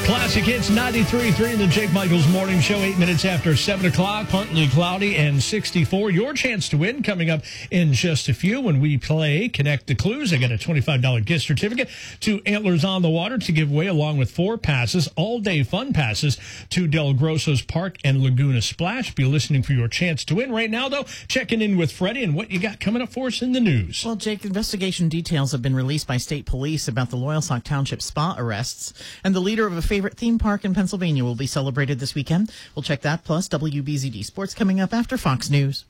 Classic Hits 93.3 in the Jake Michaels Morning Show, 8 minutes after 7 o'clock, partly cloudy and 64. Your chance to win coming up in just a few when we play Connect the Clues. I got a $25 gift certificate to Antlers on the Water to give away, along with 4 passes, all-day fun passes to Del Grosso's Park and Laguna Splash. Be listening for your chance to win. Right now, though, checking in with Freddie and what you got coming up for us in the news. Well, Jake, investigation details have been released by state police about the Loyalsock Township spa arrests, and the leader of a favorite theme park in Pennsylvania will be celebrated this weekend. We'll check that, plus WBZD Sports coming up after Fox News.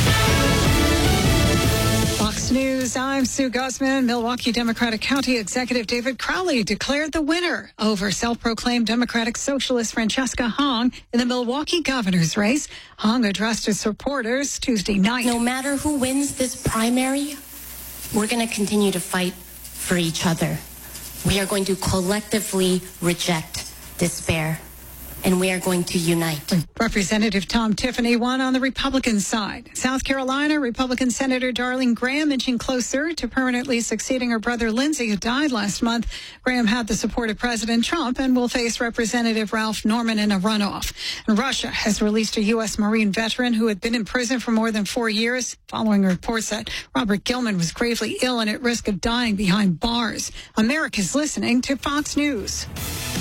Fox News, I'm Sue Guzman. Milwaukee Democratic County Executive David Crowley declared the winner over self-proclaimed Democratic Socialist Francesca Hong in the Milwaukee governor's race. Hong addressed his supporters Tuesday night. No matter who wins this primary, we're going to continue to fight for each other. We are going to collectively reject despair, and we are going to unite. Representative Tom Tiffany won on the Republican side. South Carolina Republican Senator Darlene Graham inching closer to permanently succeeding her brother Lindsey, who died last month. Graham had the support of President Trump and will face Representative Ralph Norman in a runoff. And Russia has released a U.S. Marine veteran who had been in prison for more than 4 years, following reports that Robert Gilman was gravely ill and at risk of dying behind bars. America's listening to Fox News.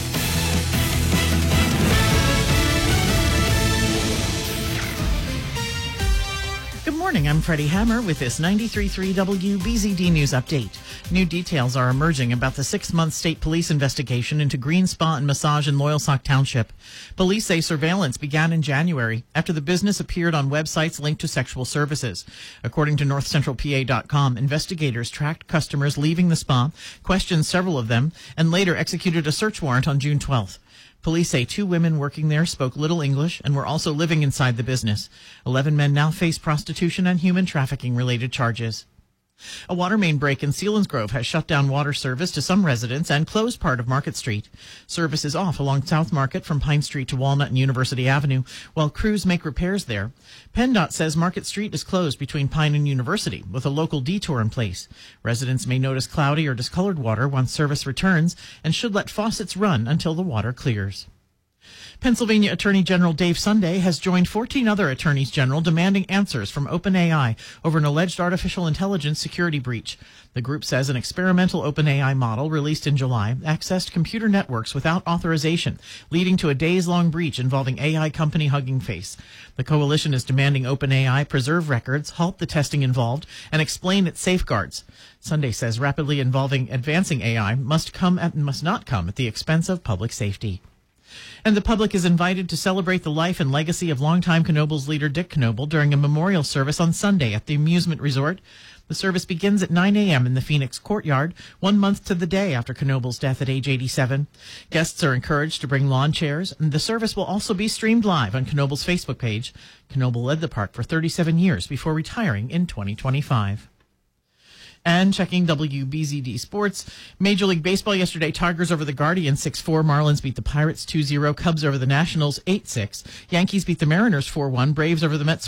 Good morning, I'm Freddie Hammer with this 93.3 WBZD News Update. New details are emerging about the 6-month state police investigation into Green Spa and Massage in Loyalsock Township. Police say surveillance began in January after the business appeared on websites linked to sexual services. According to NorthCentralPA.com, investigators tracked customers leaving the spa, questioned several of them, and later executed a search warrant on June 12th. Police say 2 women working there spoke little English and were also living inside the business. 11 men now face prostitution and human trafficking-related charges. A water main break in Selinsgrove has shut down water service to some residents and closed part of Market Street. Service is off along South Market from Pine Street to Walnut and University Avenue, while crews make repairs there. PennDOT says Market Street is closed between Pine and University, with a local detour in place. Residents may notice cloudy or discolored water once service returns and should let faucets run until the water clears. Pennsylvania Attorney General Dave Sunday has joined 14 other attorneys general demanding answers from OpenAI over an alleged artificial intelligence security breach. The group says an experimental OpenAI model released in July accessed computer networks without authorization, leading to a days-long breach involving AI company Hugging Face. The coalition is demanding OpenAI preserve records, halt the testing involved, and explain its safeguards. Sunday says rapidly advancing AI must not come at the expense of public safety. And the public is invited to celebrate the life and legacy of longtime Knoebels leader Dick Knobel during a memorial service on Sunday at the amusement resort. The service begins at 9 a.m. in the Phoenix Courtyard, 1 month to the day after Knobel's death at age 87. Guests are encouraged to bring lawn chairs, and the service will also be streamed live on Knobel's Facebook page. Knobel led the park for 37 years before retiring in 2025. And checking WBZD Sports, Major League Baseball yesterday, Tigers over the Guardians 6-4, Marlins beat the Pirates 2-0, Cubs over the Nationals 8-6, Yankees beat the Mariners 4-1, Braves over the Mets